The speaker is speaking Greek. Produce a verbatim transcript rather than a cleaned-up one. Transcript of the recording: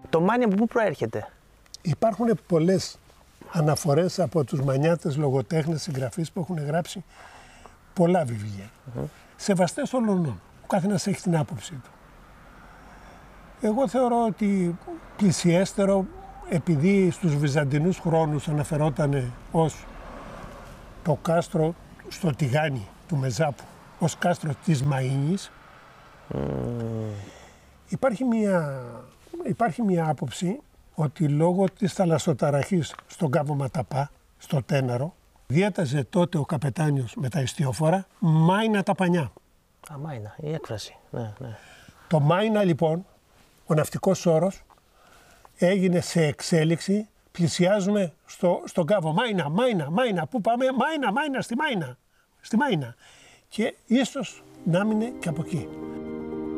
Το Μάινι από πού προέρχεται? Υπάρχουν πολλές αναφορές από τους μανιάτες λογοτέχνες, συγγραφείς που έχουν γράψει πολλά βιβλία. Mm-hmm. Σεβαστές όλων. Ο καθένας έχει την άποψή του. Εγώ θεωρώ ότι πλησιέστερο, επειδή στους βυζαντινούς χρόνους αναφερόταν ως το κάστρο στο Τηγάνι του Μεζάπου, ως κάστρο της Μαΐνης, mm. υπάρχει, μια, υπάρχει μια άποψη ότι λόγω της θαλασσοταραχής στον κάβο Ματαπά, στο Τέναρο, διέταζε τότε ο καπετάνιος με τα ιστιοφόρα Μάινα τα πανιά. Α, Μάινα, η έκφραση. Ναι, ναι. Το Μάινα λοιπόν, ο ναυτικός όρος, έγινε σε εξέλιξη, πλησιάζουμε στο, στον κάβο. Μάινα, Μάινα, Μάινα, πού πάμε? Μάινα, Μάινα, στη Μάινα, στη Μάινα. Και ίσως να μείνε και από εκεί.